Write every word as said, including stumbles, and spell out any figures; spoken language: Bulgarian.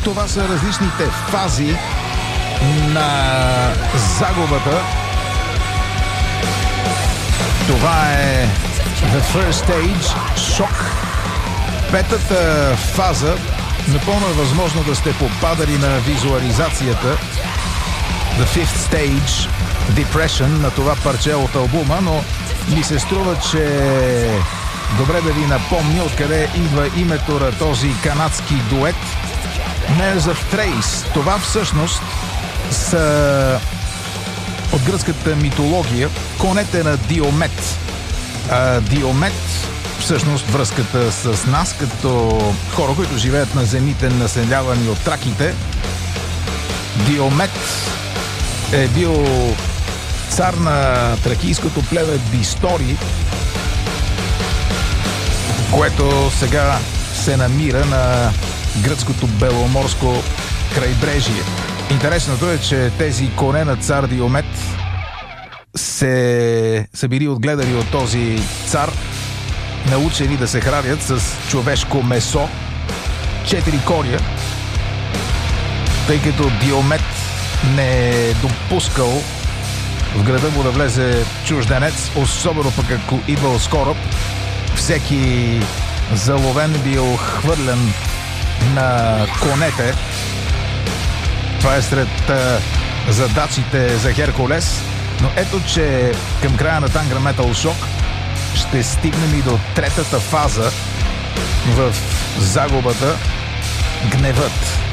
Това са различните фази на загубата. Това е The First Stage, шок. Петата фаза, напълно е възможно да сте попадали на визуализацията The Fifth Stage, Depression на това парче от албума, но ми се струва, че добре да ви напомня откъде идва името на този канадски дует Mares of Thrace. Това всъщност са от гръцката митология конете на Диомет. А Диомет, всъщност връзката с нас, като хора, които живеят на земите, населявани от траките. Диомет е бил цар на тракийското племе Бистори, което сега се намира на гръцкото беломорско крайбрежие. Интересното е, че тези коне на цар Диомет се са били отгледани от този цар, научени да се хранят с човешко месо, четири коня, тъй като Диомет не е допускал в града му да влезе чужденец, особено пък ако идвал с кораб. Всеки заловен бил хвърлен на конете. Това е сред а, задачите за Херкулес. Но ето, че към края на Tangram Metal Shock ще стигнем и до третата фаза в загубата — гневът.